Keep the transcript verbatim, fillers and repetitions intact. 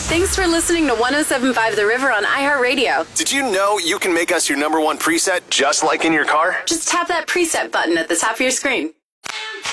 Thanks for listening to one oh seven point five The River on iHeartRadio. Did you know you can make us your number one preset just like in your car? Just tap that preset button at the top of your screen.